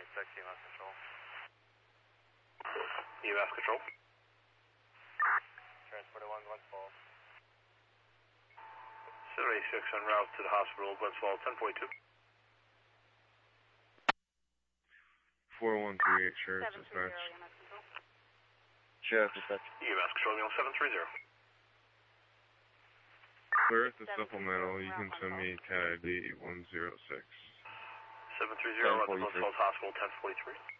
EMS control. EMS control. Transport 1, Westfall. 786 en route to the hospital, Westfall 1042. 4138 Sheriff Dispatch. Sheriff Dispatch. EMS control, 730. Clear the supplemental, you can send me CAD ID 106. 730, Westfall Hospital 1043.